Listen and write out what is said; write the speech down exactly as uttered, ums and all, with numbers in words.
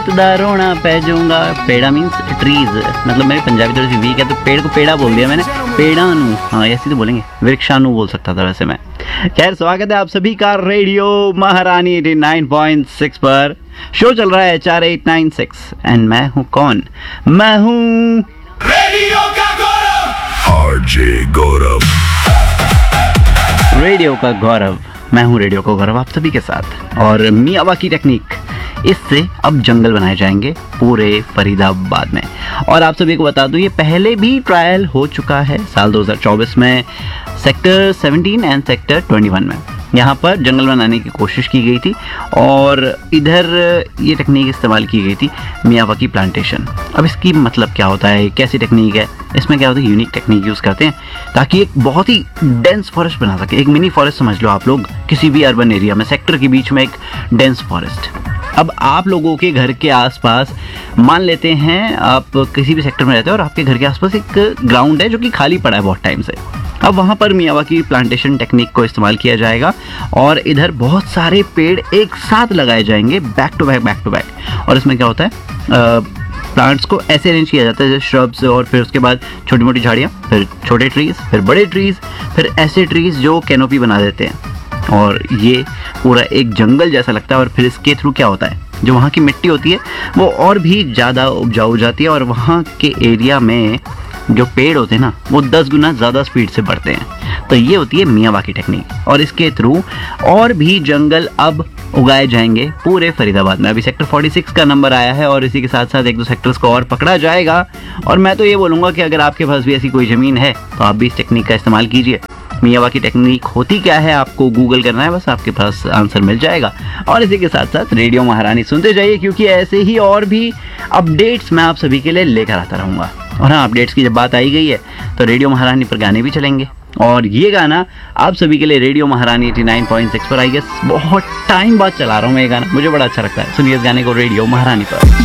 दा रोना पै जाऊंगा। पेड़ा मीन्स ट्रीज, मतलब मेरी पंजाबी थोड़ी सी वीक है तो पेड़ को पेड़ा बोल दिया मैंने, पेड़ानु, हाँ ऐसे तो बोलेंगे, वृक्षानु बोल सकता था वैसे मैं। खैर स्वागत है आप सभी का रेडियो महारानी नवासी पॉइंट सिक्स पर। शो चल रहा है चार एट नाइन सिक्स एंड मैं हूँ कौन? मैं हूँ रेडियो का गौरव, आरजे गौरव। रेडियो का गौरव, मैं हूँ रेडियो का गौरव आप सभी के साथ। और मियावाकी टेक्निक, इससे अब जंगल बनाए जाएंगे पूरे फरीदाबाद में। और आप सभी को बता दूं ये पहले भी ट्रायल हो चुका है साल दो हज़ार चौबीस में, सेक्टर सत्रह एंड सेक्टर इक्कीस में यहाँ पर जंगल बनाने की कोशिश की गई थी और इधर ये टेक्निक इस्तेमाल की गई थी, मियावाकी प्लांटेशन। अब इसकी मतलब क्या होता है, कैसी टेक्निक है, इसमें क्या होता है, यूनिक टेक्निक यूज़ करते हैं ताकि एक बहुत ही डेंस फॉरेस्ट बना सके। एक मिनी फॉरेस्ट समझ लो आप लोग, किसी भी अर्बन एरिया में सेक्टर के बीच में एक डेंस फॉरेस्ट। अब आप लोगों के घर के आसपास मान लेते हैं आप किसी भी सेक्टर में रहते हैं और आपके घर के आसपास एक ग्राउंड है जो कि खाली पड़ा है बहुत टाइम से। अब वहाँ पर मियावाकी प्लांटेशन टेक्निक को इस्तेमाल किया जाएगा और इधर बहुत सारे पेड़ एक साथ लगाए जाएंगे, back to back back to back. और इसमें क्या होता है, प्लांट्स को ऐसे अरेंज किया जाता है जैसे श्रब्स, और फिर उसके बाद छोटी मोटी झाड़ियाँ, फिर छोटे ट्रीज, फिर बड़े ट्रीज, फिर ऐसे ट्रीज जो कैनोपी बना देते हैं। और ये पूरा एक जंगल जैसा लगता है। और फिर इसके थ्रू क्या होता है, जो वहाँ की मिट्टी होती है वो और भी ज़्यादा उपजाऊ हो जाती है और वहाँ के एरिया में जो पेड़ होते हैं ना वो दस गुना ज़्यादा स्पीड से बढ़ते हैं। तो ये होती है मियावाकी टेक्निक और इसके थ्रू और भी जंगल अब उगाए जाएंगे पूरे फरीदाबाद में। अभी सेक्टर छियालीस का नंबर आया है और इसी के साथ साथ एक दो सेक्टर्स को और पकड़ा जाएगा। और मैं तो ये बोलूँगा कि अगर आपके पास भी ऐसी कोई ज़मीन है तो आप भी इस टेक्निक का इस्तेमाल कीजिए। मियावाकी टेक्निक होती क्या है आपको गूगल करना है, बस आपके पास आंसर मिल जाएगा। और इसी के साथ साथ रेडियो महारानी सुनते जाइए क्योंकि ऐसे ही और भी अपडेट्स मैं आप सभी के लिए लेकर आता रहूँगा। और हाँ, अपडेट्स की जब बात आई गई है तो रेडियो महारानी पर गाने भी चलेंगे और ये गाना आप सभी के लिए रेडियो महारानी नवासी पॉइंट सिक्स पर आई गेस बहुत टाइम बाद चला रहा हूँ मैं ये गाना, मुझे बड़ा अच्छा लगता है। सुनिए इस गाने को रेडियो महारानी पर।